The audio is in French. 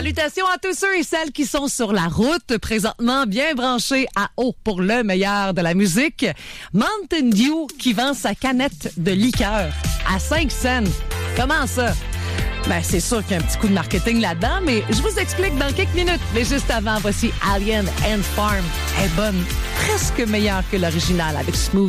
Salutations à tous ceux et celles qui sont sur la route, présentement bien branchés à eau pour le meilleur de la musique. Mountain Dew qui vend sa canette de liqueur à 5 cents. Comment ça? Ben, c'est sûr qu'il y a un petit coup de marketing là-dedans, mais je vous explique dans quelques minutes. Mais juste avant, voici Alien and Farm. Elle est bonne, presque meilleure que l'original avec Smooth.